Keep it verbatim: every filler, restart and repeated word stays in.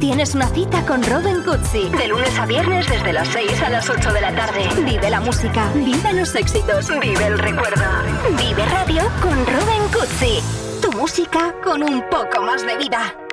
Tienes una cita con Robin Cutsi. De lunes a viernes desde las seis a las ocho de la tarde. Vive la música, vive los éxitos, vive el recuerdo. Vive Radio con Robin Cutsi. Tu música con un poco más de vida.